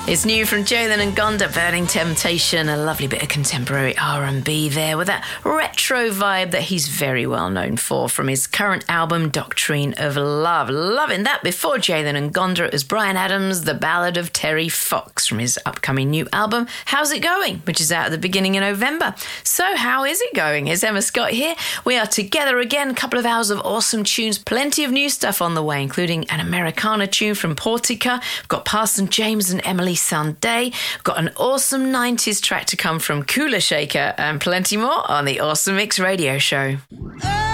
It's new from Jalen and Gonda, Burning Temptation, a lovely bit of contemporary R&B there with that retro vibe that he's very well known for from his current album, Doctrine of Love. Loving that. Before Jalen and Gonda, it was Bryan Adams, The Ballad of Terry Fox from his upcoming new album, How's It Going?, which is out at the beginning of November. So how is it going? It's Emma Scott here. We are together again, a couple of hours of awesome tunes, plenty of new stuff on the way, including an Americana tune from Portica. We've got Parson James and Emily Sandé. We've got an awesome 90s track to come from Kula Shaker and plenty more on the Awesome Mix Radio Show.